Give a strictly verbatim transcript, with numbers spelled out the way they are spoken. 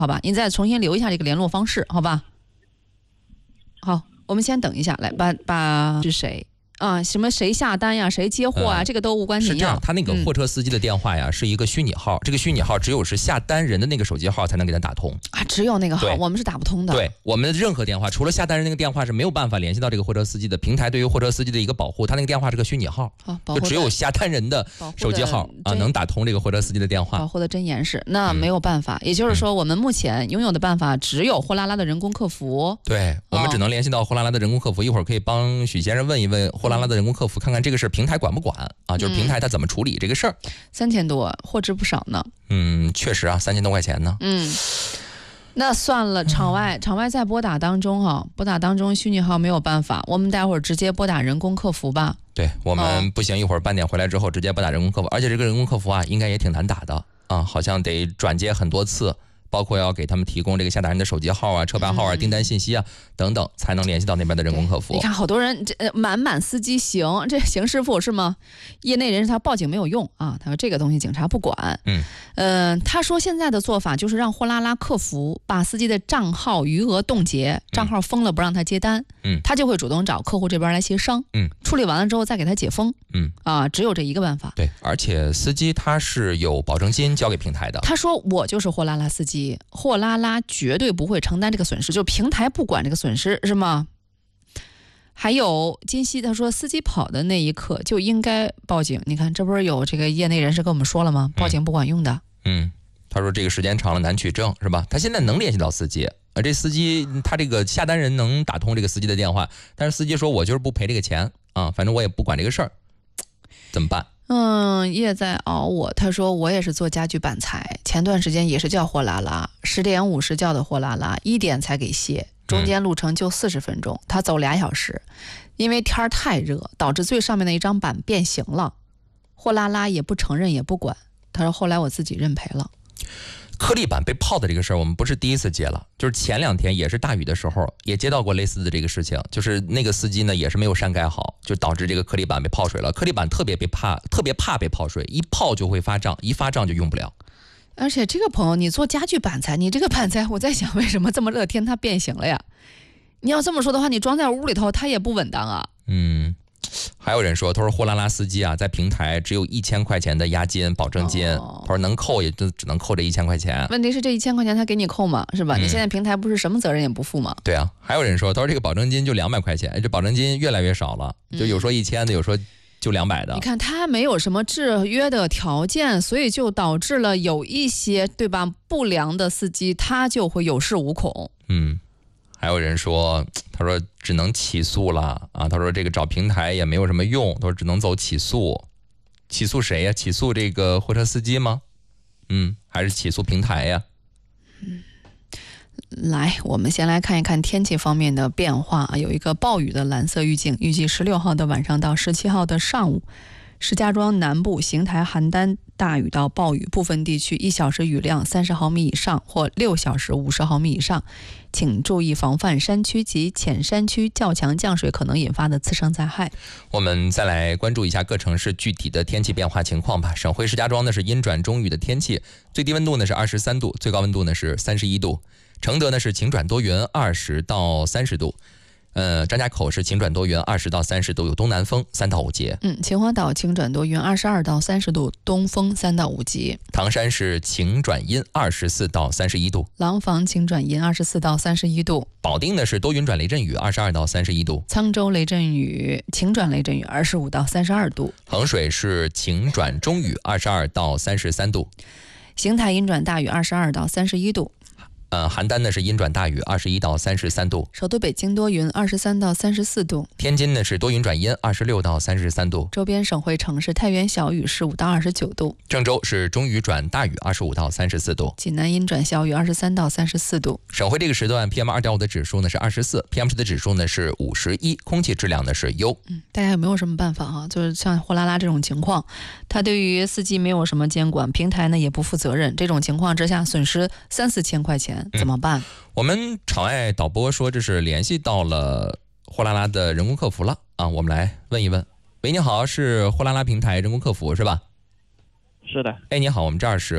好吧？您再重新留一下这个联络方式，好吧？好，我们先等一下，来把把是谁？啊，什么谁下单呀，谁接货啊，呃、这个都无关紧要。 是这样，他那个货车司机的电话呀，嗯、是一个虚拟号，这个虚拟号只有是下单人的那个手机号才能给他打通啊，只有那个号，我们是打不通的。 对，我们任何电话，除了下单人那个电话是没有办法联系到这个货车司机的。平台对于货车司机的一个保护，他那个电话是个虚拟号， 哦、 就只有下单人的手机号啊能打通这个货车司机的电话。 保护的真严实，那没有办法。嗯、也就是说，我们目前拥有的办法只有货拉拉的人工客服。 对，我们只能联系到货拉拉的人工客服。一会儿可以帮许先生问一问货拉拉的人工客服，看看这个事平台管不管啊？就是平台它怎么处理这个事儿。 嗯、三千多，货值不少呢。 嗯，确实啊，三千多块钱呢。 嗯，那算了，场外场外在拨打当中哈、啊，拨打当中虚拟号没有办法，我们待会儿直接拨打人工客服吧。 对我们不行，一会儿半点回来之后直接拨打人工客服，而且这个人工客服啊，应该也挺难打的啊，好像得转接很多次。包括要给他们提供这个下达人的手机号啊、车牌号啊、订单信息啊等等，才能联系到那边的人工客服。 你看，好多人这满满司机行，这邢师傅是吗？业内人士他报警没有用啊，他说这个东西警察不管。 嗯， 呃，他说现在的做法就是让货拉拉客服把司机的账号余额冻结，账号封了不让他接单。 嗯， 他就会主动找客户这边来协商。 嗯， 处理完了之后再给他解封。 嗯， 啊，只有这一个办法。 对，而且司机他是有保证金交给平台的。 他说我就是货拉拉司机。货拉拉绝对不会承担这个损失，就平台不管这个损失，是吗？还有金熙他说司机跑的那一刻就应该报警，你看这不是有这个业内人士跟我们说了吗？报警不管用的。 嗯，嗯他说这个时间长了难取证，是吧？他现在能联系到司机，而这司机他这个下单人能打通这个司机的电话，但是司机说我就是不赔这个钱啊，反正我也不管这个事儿，怎么办？ 嗯，叶在熬我，他说我也是做家具板材，前段时间也是叫货拉拉，十点五十叫的货拉拉，一点才给卸，中间路程就四十分钟，他走俩小时，因为天太热，导致最上面的一张板变形了，货拉拉也不承认也不管，他说后来我自己认赔了。 颗粒板被泡的这个事儿，我们不是第一次接了，就是前两天也是大雨的时候，也接到过类似的这个事情，就是那个司机呢也是没有删盖好，就导致这个颗粒板被泡水了。颗粒板特别被怕，特别怕被泡水，一泡就会发胀，一发胀就用不了。 而且这个朋友，你做家具板材，你这个板材，我在想为什么这么热天它变形了呀？你要这么说的话，你装在屋里头它也不稳当啊。 嗯。还有人说，他说货拉拉司机啊，在平台只有一千块钱的押金保证金，哦、他说能扣也就只能扣这一千块钱。 问题是这一千块钱他给你扣吗？是吧？嗯、你现在平台不是什么责任也不负吗？ 对啊。还有人说，他说这个保证金就两百块钱，这保证金越来越少了，就有说一千的，有说就两百的。 你看他没有什么制约的条件，所以就导致了有一些对吧不良的司机他就会有恃无恐。 嗯。还有人说，他说只能起诉了啊！他说这个找平台也没有什么用，他说只能走起诉。起诉谁呀？起诉这个货车司机吗？嗯，还是起诉平台呀？ 嗯，来，我们先来看一看天气方面的变化啊。有一个暴雨的蓝色预警，预计十六号的晚上到十七号的上午，石家庄南部、邢台、邯郸大雨到暴雨，部分地区一小时雨量三十毫米以上或六小时五十毫米以上，请注意防范山区及浅山区较强降水可能引发的次生灾害。 我们再来关注一下各城市具体的天气变化情况吧。省会石家庄呢是阴转中雨的天气，最低温度呢是二十三度，最高温度呢是三十一度。承德呢是晴转多云，二十到三十度。呃，张家口是晴转多云，二十到三十度，有东南风，三到五级。 嗯，秦皇岛晴转多云，二十二到三十度，东风三到五级。 唐山是晴转阴，二十四到三十一度。 廊坊晴转阴，二十四到三十一度。 保定呢是多云转雷阵雨，二十二到三十一度。 沧州雷阵雨，晴转雷阵雨，二十五到三十二度。 衡水是晴转中雨，二十二到三十三度。 邢台阴转大雨，二十二到三十一度。 呃，邯郸呢是阴转大雨，二十一到三十三度。 首都北京多云，二十三到三十四度。 天津呢是多云转阴，二十六到三十三度。 周边省会城市太原小雨，十五到二十九度。 郑州是中雨转大雨，二十五到三十四度。 济南阴转小雨，二十三到三十四度。 省会这个时段 P M 二点五 的指数呢是二十四 ，P M 十的指数呢是五十一，空气质量呢是优。 嗯，大家有没有什么办法哈？就是像货拉拉这种情况，他对于司机没有什么监管，平台呢也不负责任，这种情况之下损失三四千块钱怎么办？嗯， 我们场外导播说这是联系到了货拉拉的人工客服了啊，我们来问一问。喂，你好，是货拉拉平台人工客服是吧？ 是的。 哎，你好，我们这儿是